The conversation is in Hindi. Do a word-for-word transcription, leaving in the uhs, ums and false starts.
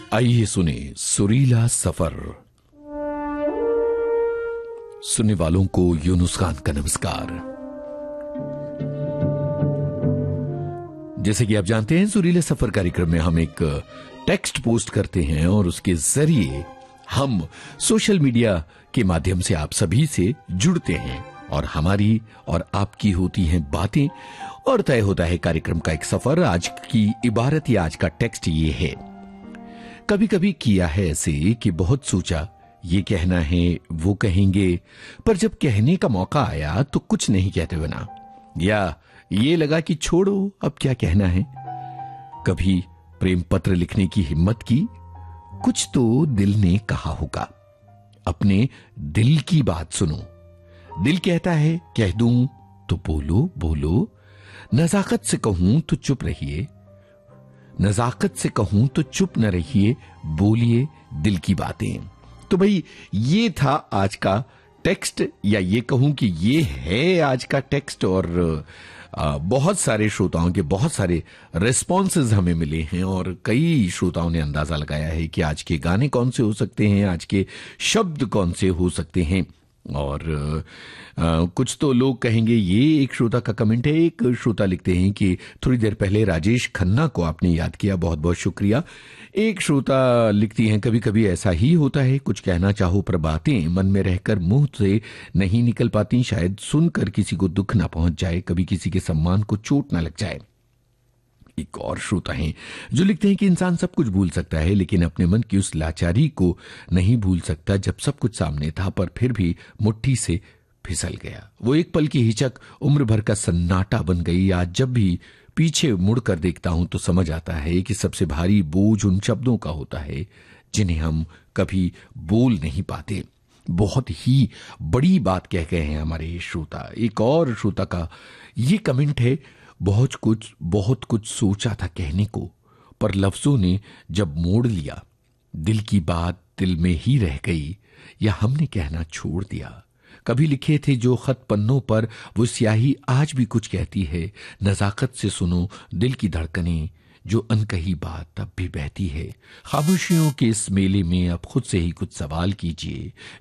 आइए सुने सुरीला सफर। सुनने वालों को यूनुस खान का नमस्कार। जैसे कि आप जानते हैं, सुरीले सफर कार्यक्रम में हम एक टेक्स्ट पोस्ट करते हैं और उसके जरिए हम सोशल मीडिया के माध्यम से आप सभी से जुड़ते हैं और हमारी और आपकी होती हैं बातें और तय होता है कार्यक्रम का एक सफर। आज की इबारत या आज का टेक्स्ट ये है। कभी कभी किया है ऐसे कि बहुत सोचा, ये कहना है वो कहेंगे, पर जब कहने का मौका आया तो कुछ नहीं कहते बना, या ये लगा कि छोड़ो अब क्या कहना है। कभी प्रेम पत्र लिखने की हिम्मत की, कुछ तो दिल ने कहा होगा। अपने दिल की बात सुनो, दिल कहता है कह दूं तो बोलो बोलो, नजाकत से कहूं तो चुप रहिए, नजाकत से कहूं तो चुप न रहिए, बोलिए दिल की बातें। तो भाई ये था आज का टेक्स्ट, या ये कहूं कि ये है आज का टेक्स्ट। और आ, बहुत सारे श्रोताओं के बहुत सारे रिस्पॉन्सेज हमें मिले हैं और कई श्रोताओं ने अंदाजा लगाया है कि आज के गाने कौन से हो सकते हैं, आज के शब्द कौन से हो सकते हैं। और आ, कुछ तो लोग कहेंगे, ये एक श्रोता का कमेंट है। एक श्रोता लिखते हैं कि थोड़ी देर पहले राजेश खन्ना को आपने याद किया, बहुत बहुत शुक्रिया। एक श्रोता लिखती हैं, कभी कभी ऐसा ही होता है, कुछ कहना चाहो पर बातें मन में रहकर मुंह से नहीं निकल पाती, शायद सुनकर किसी को दुख ना पहुंच जाए, कभी किसी के सम्मान को चोट ना लग जाए। एक और श्रोता हैं जो लिखते हैं कि इंसान सब कुछ भूल सकता है लेकिन अपने मन की उस लाचारी को नहीं भूल सकता जब सब कुछ सामने था पर फिर भी मुट्ठी से फिसल गया। वो एक पल की हिचक उम्र भर का सन्नाटा बन गई। आज जब भी पीछे मुड़कर देखता हूं तो समझ आता है कि सबसे भारी बोझ उन शब्दों का होता है जिन्हें हम कभी बोल नहीं पाते। बहुत ही बड़ी बात कह गए हैं हमारे श्रोता। एक और श्रोता का ये कमेंट है, बहुत कुछ बहुत कुछ सोचा था कहने को, पर लफ्जों ने जब मोड़ लिया, दिल की बात दिल में ही रह गई, या हमने कहना छोड़ दिया। कभी लिखे थे जो खत पन्नों पर, वो स्याही आज भी कुछ कहती है। नजाकत से सुनो दिल की धड़कनें, जो अनकही बात अब भी बहती है। खामोशियों के इस मेले में अब खुद से ही कुछ सवाल कीजिए।